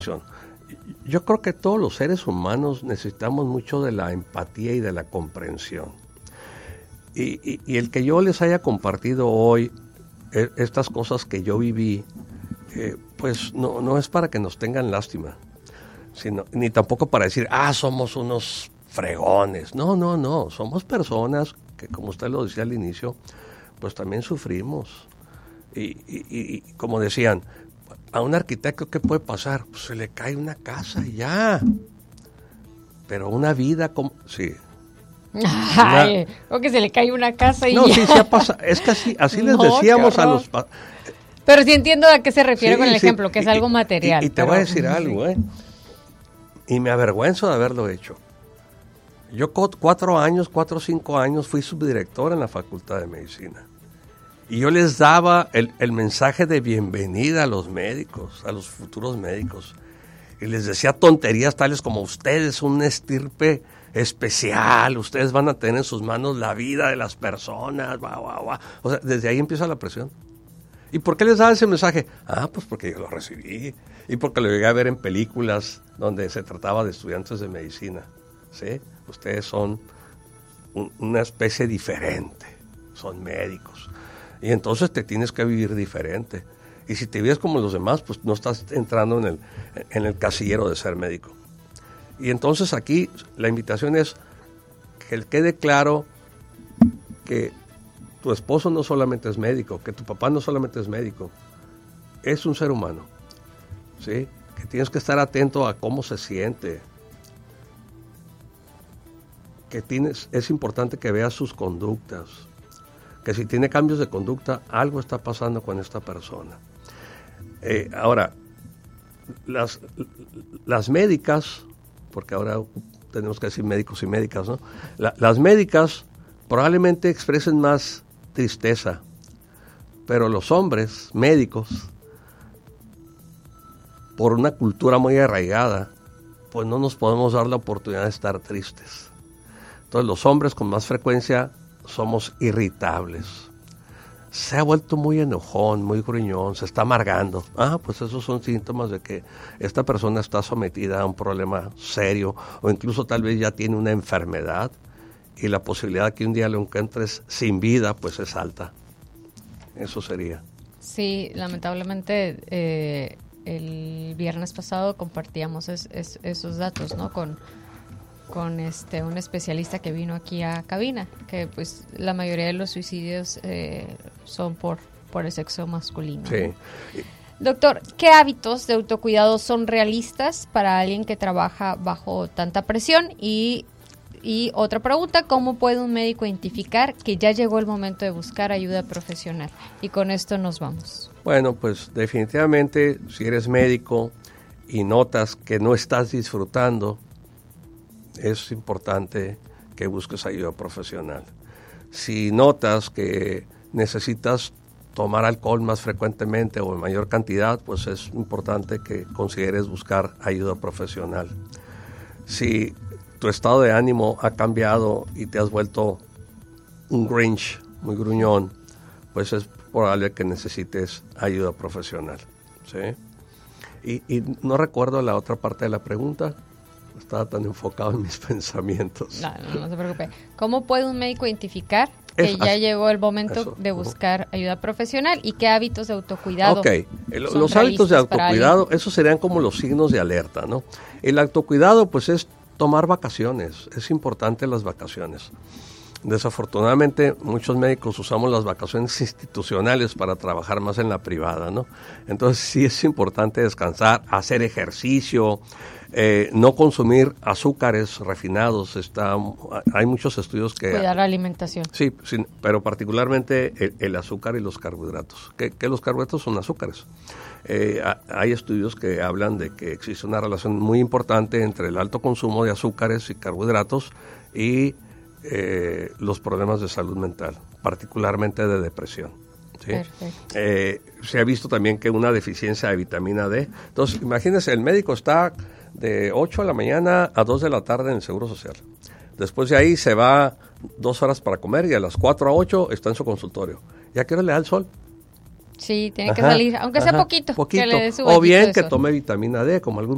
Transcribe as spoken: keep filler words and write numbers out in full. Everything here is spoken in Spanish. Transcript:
reflexión. Yo creo que todos los seres humanos necesitamos mucho de la empatía y de la comprensión. Y, y, y el que yo les haya compartido hoy eh, estas cosas que yo viví, eh, pues no, no es para que nos tengan lástima, sino, ni tampoco para decir, ah, somos unos fregones. No, no, no, somos personas que, como usted lo decía al inicio, pues también sufrimos. Y, y, y como decían, a un arquitecto, ¿qué puede pasar? Pues se le cae una casa y ya. Pero una vida como... Sí. Ay, una... o que se le cae una casa y no, ya. sí, se ha pasado. Es que así, así les no, decíamos a los... Pa... Pero sí entiendo a qué se refiere sí, con el sí, ejemplo, que y, es algo material. Y, y te pero... voy a decir algo, ¿eh? Y me avergüenzo de haberlo hecho. Yo cuatro años, cuatro o cinco años fui subdirector en la Facultad de Medicina. Y yo les daba el, el mensaje de bienvenida a los médicos, a los futuros médicos. Y les decía tonterías tales como ustedes, un estirpe especial, ustedes van a tener en sus manos la vida de las personas, guau, guau, guau. O sea, desde ahí empieza la presión. ¿Y por qué les daba ese mensaje? Ah, pues porque yo lo recibí. Y porque lo llegué a ver en películas donde se trataba de estudiantes de medicina. ¿Sí? Ustedes son un, una especie diferente, son médicos. Y entonces te tienes que vivir diferente. Y si te vives como los demás, pues no estás entrando en el, en el casillero de ser médico. Y entonces aquí la invitación es que quede claro que tu esposo no solamente es médico, que tu papá no solamente es médico, es un ser humano, ¿sí? Que tienes que estar atento a cómo se siente, que tienes, es importante que veas sus conductas, que si tiene cambios de conducta, algo está pasando con esta persona. Eh, ahora, las, las médicas, porque ahora tenemos que decir médicos y médicas, ¿no? La, las médicas probablemente expresen más tristeza, pero los hombres médicos, por una cultura muy arraigada, pues no nos podemos dar la oportunidad de estar tristes. Entonces los hombres con más frecuencia somos irritables. Se ha vuelto muy enojón, muy gruñón, se está amargando. Ah, pues esos son síntomas de que esta persona está sometida a un problema serio o incluso tal vez ya tiene una enfermedad y la posibilidad de que un día lo encuentres sin vida pues es alta. Eso sería. Sí, lamentablemente eh, el viernes pasado compartíamos es, es, esos datos, ¿no? Con con este un especialista que vino aquí a cabina, que pues la mayoría de los suicidios eh, son por, por el sexo masculino. Sí. Doctor, ¿qué hábitos de autocuidado son realistas para alguien que trabaja bajo tanta presión? Y, y otra pregunta, ¿cómo puede un médico identificar que ya llegó el momento de buscar ayuda profesional? Y con esto nos vamos. Bueno, pues definitivamente si eres médico y notas que no estás disfrutando, es importante que busques ayuda profesional. Si notas que necesitas tomar alcohol más frecuentemente o en mayor cantidad, pues es importante que consideres buscar ayuda profesional. Si tu estado de ánimo ha cambiado y te has vuelto un Grinch, muy gruñón, pues es probable que necesites ayuda profesional, ¿sí? Y, y no recuerdo la otra parte de la pregunta. Estaba tan enfocado en mis pensamientos. No, no, no se preocupe. ¿Cómo puede un médico identificar que es, ya así, llegó el momento eso, de buscar uh-huh. ayuda profesional? ¿Y qué hábitos de autocuidado? Ok, el, los hábitos de autocuidado, esos serían como los signos de alerta, ¿no? El autocuidado, pues, es tomar vacaciones. Es importante las vacaciones. Desafortunadamente, muchos médicos usamos las vacaciones institucionales para trabajar más en la privada, ¿no? Entonces, sí es importante descansar, hacer ejercicio, eh, no consumir azúcares refinados. Está, hay muchos estudios que... Cuidar la alimentación. Sí, sí, pero particularmente el, el azúcar y los carbohidratos. Que, que los carbohidratos son azúcares. Eh, hay estudios que hablan de que existe una relación muy importante entre el alto consumo de azúcares y carbohidratos y eh, los problemas de salud mental, particularmente de depresión. ¿Sí? Eh, se ha visto también que una deficiencia de vitamina D. Entonces, imagínense, el médico está de ocho de la mañana a dos de la tarde en el Seguro Social. Después de ahí se va dos horas para comer y a las cuatro a ocho está en su consultorio. ¿Y a qué hora le da el sol? Sí, tiene ajá, que salir, aunque sea ajá, poquito. poquito. Que le dé su o bien que eso. tome vitamina D, como algún